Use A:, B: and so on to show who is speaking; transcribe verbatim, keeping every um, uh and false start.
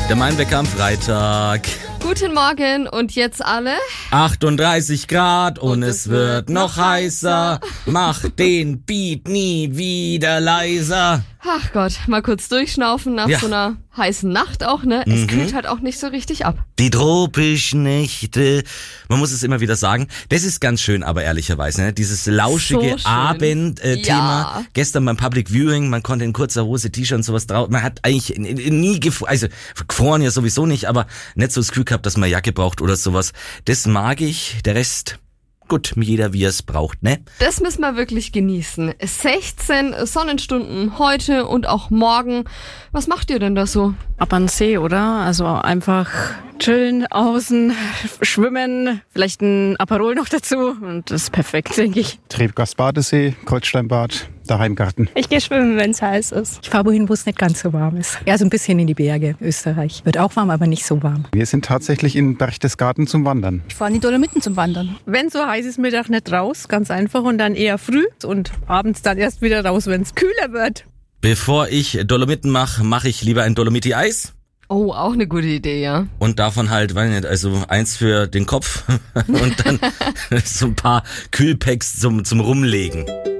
A: Der Meinwecker am Freitag.
B: Guten Morgen und jetzt alle?
A: achtunddreißig Grad und, und es wird noch heißer. Mach den Beat nie wieder leiser.
B: Ach Gott, mal kurz durchschnaufen nach ja. so einer heißen Nacht auch, ne? Es mhm. kühlt halt auch nicht so richtig ab.
A: Die tropischen Nächte. Man muss es immer wieder sagen. Das ist ganz schön, aber ehrlicherweise, ne? Dieses lauschige so Abendthema. Äh, ja. Gestern beim Public Viewing, man konnte in kurzer Hose, T-Shirt und sowas drauf. Man hat eigentlich nie gefroren, also gefroren ja sowieso nicht, aber nicht so das Gefühl gehabt, dass man Jacke braucht oder sowas. Das mag ich. Der Rest... Gut, jeder wie er es braucht, ne?
B: Das müssen wir wirklich genießen. sechzehn Sonnenstunden heute und auch morgen. Was macht ihr denn da so?
C: Ab an den See, oder? Also einfach chillen, außen, schwimmen, vielleicht ein Aperol noch dazu und das ist perfekt, denke ich.
D: Trebgast Badesee, Kreuzsteinbad, Daheimgarten.
E: Ich gehe schwimmen, wenn es heiß ist.
F: Ich fahre wohin, wo es nicht ganz so warm ist. Ja, so ein bisschen in die Berge, Österreich. Wird auch warm, aber nicht so warm.
D: Wir sind tatsächlich in Berchtesgaden zum Wandern.
E: Ich fahre in die Dolomiten zum Wandern.
C: Wenn so heiß ist, Mittag nicht raus, ganz einfach und dann eher früh und abends dann erst wieder raus, wenn es kühler wird.
A: Bevor ich Dolomiten mache, mache ich lieber ein Dolomiti-Eis.
B: Oh, auch eine gute Idee, ja.
A: Und davon halt, weiß nicht, also eins für den Kopf und dann so ein paar Kühlpacks zum, zum Rumlegen.